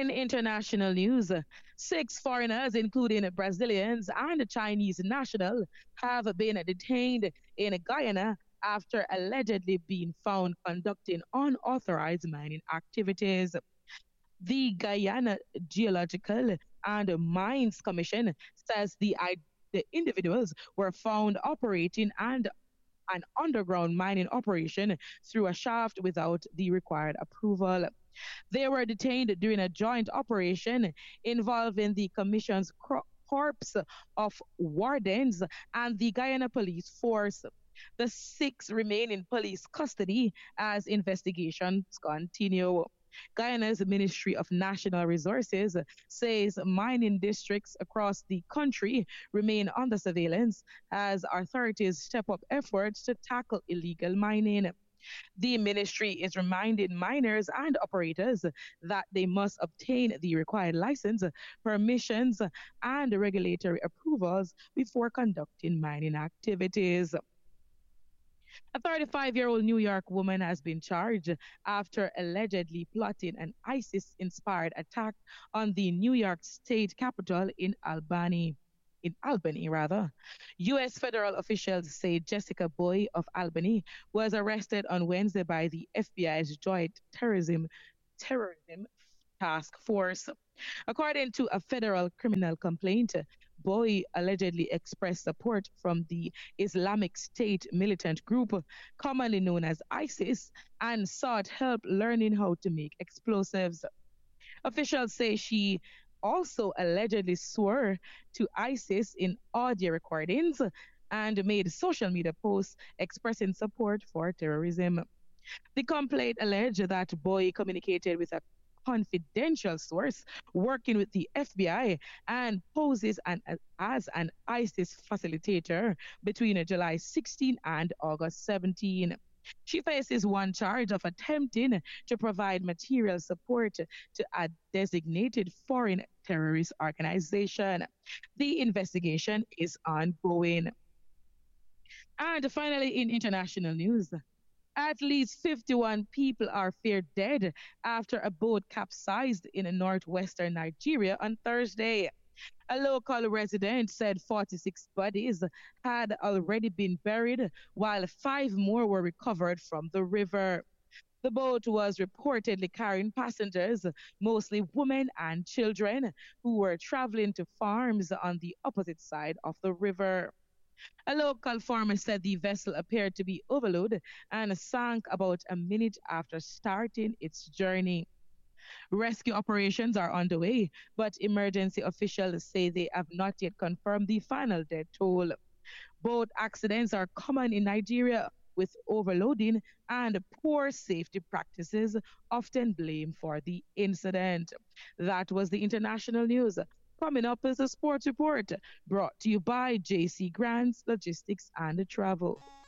In international news, six foreigners, including Brazilians and a Chinese national, have been detained in Guyana after allegedly being found conducting unauthorized mining activities. The Guyana Geological and Mines Commission says the individuals were found operating and an underground mining operation through a shaft without the required approval. They were detained during a joint operation involving the Commission's Corps of Wardens and the Guyana Police Force. The six remain in police custody as investigations continue. Guyana's Ministry of National Resources says mining districts across the country remain under surveillance as authorities step up efforts to tackle illegal mining. The ministry is reminding miners and operators that they must obtain the required license, permissions, and regulatory approvals before conducting mining activities. A 35-year-old New York woman has been charged after allegedly plotting an ISIS inspired attack on the New York State Capitol in Albany. In Albany, rather. U.S. federal officials say Jessica Boy of Albany was arrested on Wednesday by the FBI's Joint Terrorism Task Force. According to a federal criminal complaint, Boy allegedly expressed support from the Islamic State militant group, commonly known as ISIS, and sought help learning how to make explosives. Officials say she also allegedly swore to ISIS in audio recordings and made social media posts expressing support for terrorism. The complaint alleged that Boy communicated with a confidential source working with the FBI and poses as an ISIS facilitator between July 16 and August 17. She faces one charge of attempting to provide material support to a designated foreign terrorist organization. The investigation is ongoing. And finally, in international news, at least 51 people are feared dead after a boat capsized in northwestern Nigeria on Thursday. A local resident said 46 bodies had already been buried, while five more were recovered from the river. The boat was reportedly carrying passengers, mostly women and children, who were traveling to farms on the opposite side of the river. A local farmer said the vessel appeared to be overloaded and sank about a minute after starting its journey. Rescue operations are underway, but emergency officials say they have not yet confirmed the final death toll. Boat accidents are common in Nigeria, with overloading and poor safety practices often blamed for the incident. That was the international news. Coming up is a sports report brought to you by JC Grants Logistics and Travel.